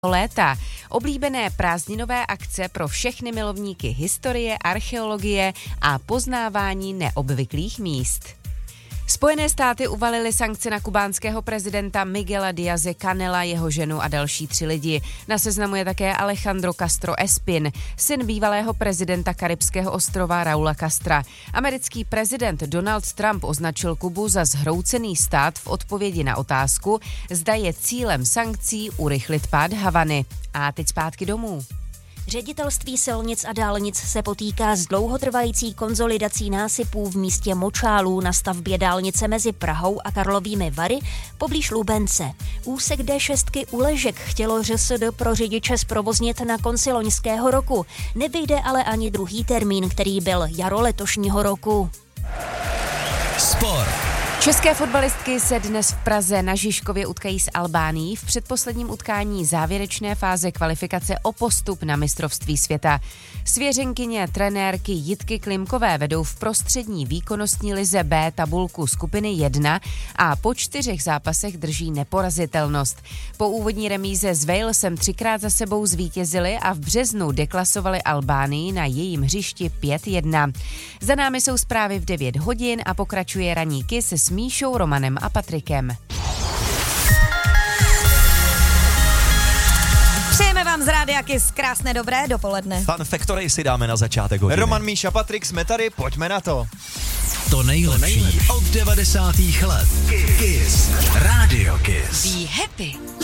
léta. Oblíbené prázdninové akce pro všechny milovníky historie, archeologie a poznávání neobvyklých míst. Spojené státy uvalily sankce na kubánského prezidenta Miguela Díaze-Canela, jeho ženu a další 3 lidi. Na seznamu je také Alejandro Castro Espin, syn bývalého prezidenta karibského ostrova Raula Castra. Americký prezident Donald Trump označil Kubu za zhroucený stát v odpovědi na otázku, zda je cílem sankcí urychlit pád Havany. A teď zpátky domů. Ředitelství silnic a dálnic se potýká s dlouhotrvající konzolidací násypů v místě Močálů na stavbě dálnice mezi Prahou a Karlovými Vary poblíž Lubence. Úsek D6 Uležek chtělo ŘSD pro řidiče zprovoznit na konci loňského roku. Nevyjde ale ani druhý termín, který byl jaro letošního roku. Sport. České fotbalistky se dnes v Praze na Žižkově utkají s Albánií v předposledním utkání závěrečné fáze kvalifikace o postup na mistrovství světa. Svěřenkyně trenérky Jitky Klimkové vedou v prostřední výkonnostní lize B tabulku skupiny 1 a po 4 zápasech drží neporazitelnost. Po úvodní remíze s Walesem 3krát za sebou zvítězili a v březnu deklasovali Albánii na jejím hřišti 5-1. Za námi jsou zprávy v 9 hodin a pokračuje ranní Kiss se Míšou, Romanem a Patrikem. Přejeme vám z Rádia Kiss krásné dobré dopoledne. Fun Factory si dáme na začátek hodiny. Roman, Míša, Patrik, jsme tady, pojďme na to. To nejlepší od 90. let. Kiss. Radio Kiss. Be happy.